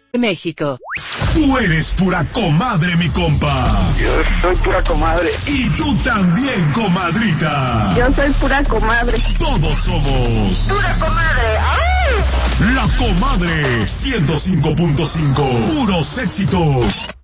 México. Tú eres pura comadre, mi compa. Yo soy pura comadre. Y tú también, comadrita. Yo soy pura comadre. Todos somos pura comadre. ¡Ay! La Comadre 105.5. Puros éxitos.